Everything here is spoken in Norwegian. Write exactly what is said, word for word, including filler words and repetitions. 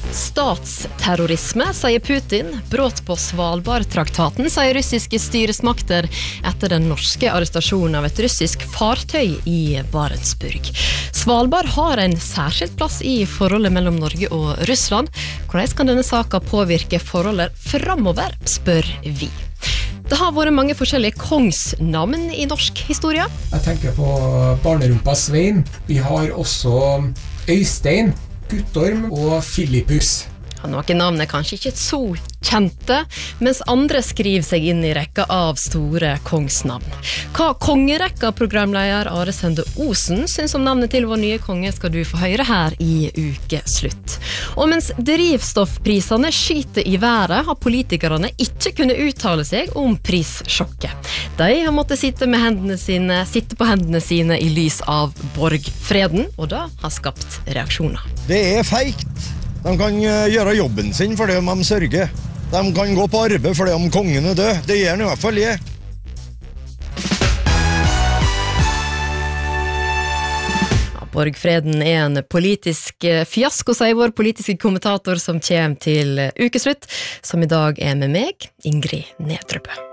Statsterrorisme, sier Putin. Brått på Svalbard-traktaten, sier russiske styresmakter etter den norske arrestasjonen av et russisk fartøy i Barentsburg. Svalbard har en særskilt plass i forholdet mellom Norge og Russland. Hvordan kan denne saken påvirke forholdet fremover, spør vi. Det har vært mange forskjellige kongsnavn i norsk historie. Jeg tenker på Barnerumpa Svein. Vi har også Øystein, Guttorm og Filippus. Ja, noen navn er kanskje ikke så kjente, mens andre skriver seg inn i rekka av store kongsnavn. Hva kongerekka-programleder Are Sende Osen synes om navnet til vår nye konge skal du få høre her i ukeslutt. Og mens drivstoffprisene skyter i været, har politikerne ikke kunnet uttale seg om prissjokket. De har måttet sitte, med hendene sine, sitte på hendene sine i lys av borgfreden, og det har skapt reaksjoner. Det er feigt. De kan gjøre jobben sin fordi om de sørger. De kan gå på arbeid fordi om kongen er død. Det gjør han i hvert fall jeg. Ja, borgfreden er en politisk fiasko, sier vår politiske kommentator som kommer til ukeslutt, som i dag er med meg, Ingrid Nedrøbø.